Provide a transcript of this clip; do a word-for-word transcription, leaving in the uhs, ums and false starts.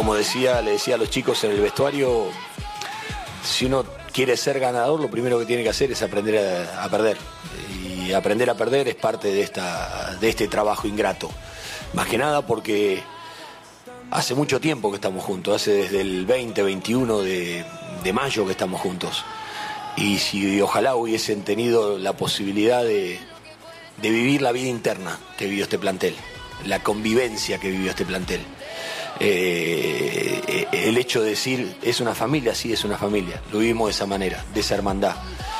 como decía, le decía a los chicos en el vestuario, si uno quiere ser ganador, lo primero que tiene que hacer es aprender a, a perder. Y aprender a perder es parte de, esta, de este trabajo ingrato. Más que nada porque hace mucho tiempo que estamos juntos, hace desde el veinte, veintiuno de, de mayo que estamos juntos. Y si ojalá hubiesen tenido la posibilidad de, de vivir la vida interna que vivió este plantel, la convivencia que vivió este plantel. Eh, el hecho de decir, es una familia, sí es una familia, lo vivimos de esa manera, de esa hermandad.